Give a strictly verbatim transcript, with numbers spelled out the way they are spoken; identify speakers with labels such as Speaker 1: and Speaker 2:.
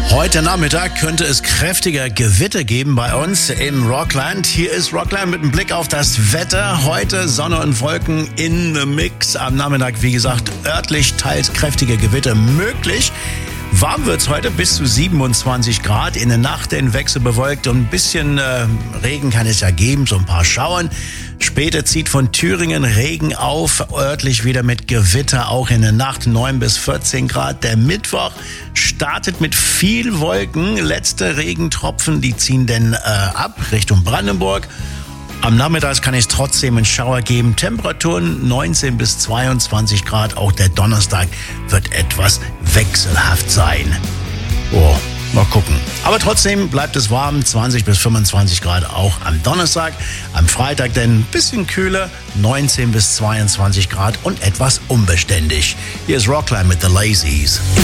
Speaker 1: Heute Nachmittag könnte es kräftiger Gewitter geben bei uns im Rockland. Hier ist Rockland mit einem Blick auf das Wetter. Heute Sonne und Wolken in the Mix. Am Nachmittag, wie gesagt, örtlich teils kräftiger Gewitter möglich. Warm wird's heute, bis zu siebenundzwanzig Grad. In der Nacht in wechselbewölkt und ein bisschen äh, Regen kann es ja geben, so ein paar Schauern. Später zieht von Thüringen Regen auf, örtlich wieder mit Gewitter, auch in der Nacht neun bis vierzehn Grad. Der Mittwoch startet mit viel Wolken. Letzte Regentropfen, die ziehen dann äh, ab Richtung Brandenburg. Am Nachmittag kann es trotzdem einen Schauer geben. Temperaturen neunzehn bis zweiundzwanzig Grad. Auch der Donnerstag wird etwas wechselhaft sein. Oh, mal gucken. Aber trotzdem bleibt es warm. zwanzig bis fünfundzwanzig Grad auch am Donnerstag. Am Freitag dann ein bisschen kühler. neunzehn bis zweiundzwanzig Grad und etwas unbeständig. Hier ist Rockland mit The Lazies.